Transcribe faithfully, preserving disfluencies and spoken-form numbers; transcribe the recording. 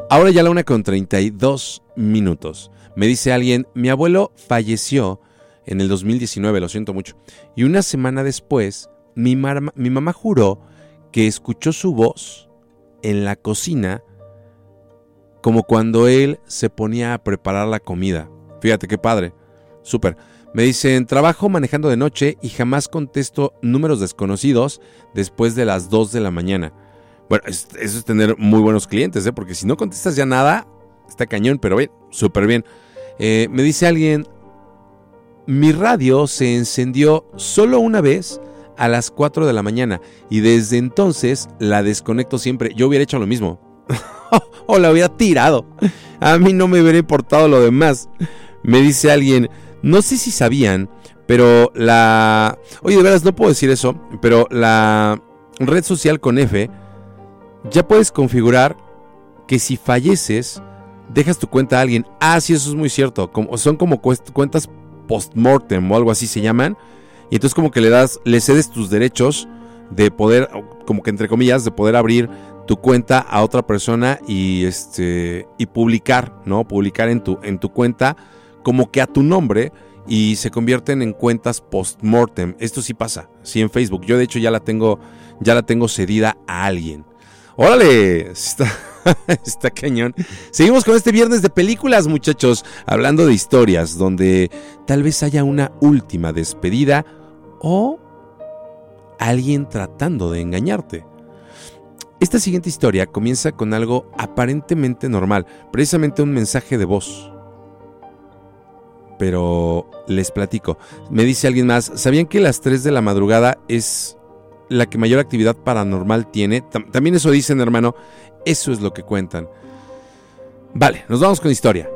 Ahora ya la una con treinta y dos minutos. Me dice alguien, mi abuelo falleció en el dos mil diecinueve, lo siento mucho. Y una semana después, mi, mar- mi mamá juró que escuchó su voz en la cocina como cuando él se ponía a preparar la comida. Fíjate qué padre, súper. Me dicen, trabajo manejando de noche y jamás contesto números desconocidos después de las dos de la mañana. Bueno, eso es tener muy buenos clientes, ¿eh? Porque si no contestas ya nada, está cañón, pero bien, súper bien. Eh, me dice alguien, mi radio se encendió solo una vez a las cuatro de la mañana y desde entonces la desconecto siempre. Yo hubiera hecho lo mismo. O la hubiera tirado. A mí no me hubiera importado lo demás. Me dice alguien, no sé si sabían, pero la... Oye, de veras, no puedo decir eso, pero la red social con F, ya puedes configurar que si falleces, dejas tu cuenta a alguien. Ah, sí, eso es muy cierto. Como, son como cuentas post-mortem o algo así se llaman. Y entonces como que le das, le cedes tus derechos de poder, como que entre comillas, de poder abrir tu cuenta a otra persona y este y publicar, ¿no? Publicar en tu, en tu cuenta como que a tu nombre y se convierten en cuentas post-mortem. Esto sí pasa, sí, en Facebook. Yo de hecho ya la tengo, ya la tengo cedida a alguien. ¡Órale! Está, está cañón. Seguimos con este viernes de películas, muchachos, hablando de historias donde tal vez haya una última despedida o alguien tratando de engañarte. Esta siguiente historia comienza con algo aparentemente normal, precisamente un mensaje de voz. Pero les platico. Me dice alguien más, ¿sabían que las tres de la madrugada es la que mayor actividad paranormal tiene? También eso dicen, hermano. Eso es lo que cuentan. Vale, nos vamos con historia.